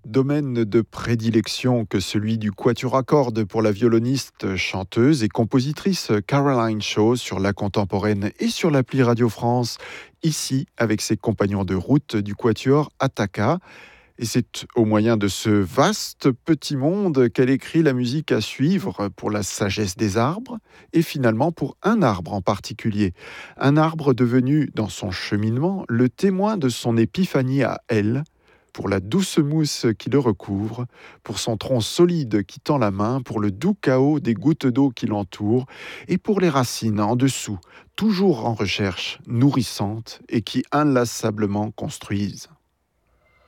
Domaine de prédilection que celui du quatuor à cordes pour la violoniste, chanteuse et compositrice Caroline Shaw sur la contemporaine et sur l'appli Radio France, ici avec ses compagnons de route du quatuor Attaka. Et c'est au moyen de ce vaste petit monde qu'elle écrit la musique à suivre pour la sagesse des arbres et finalement pour un arbre en particulier. Un arbre devenu, dans son cheminement, le témoin de son épiphanie à elle, pour la douce mousse qui le recouvre, pour son tronc solide qui tend la main, pour le doux chaos des gouttes d'eau qui l'entourent, et pour les racines en dessous, toujours en recherche, nourrissantes et qui inlassablement construisent.